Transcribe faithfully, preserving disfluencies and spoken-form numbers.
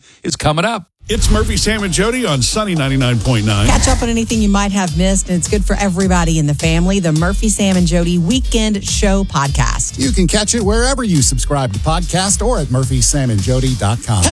is coming up. It's Murphy, Sam, and Jody on Sunny ninety-nine point nine. Catch up on anything you might have missed, and it's good for everybody in the family. The Murphy, Sam, and Jody Weekend Show podcast. You can catch it wherever you subscribe to podcast or at murphy sam and jody dot com.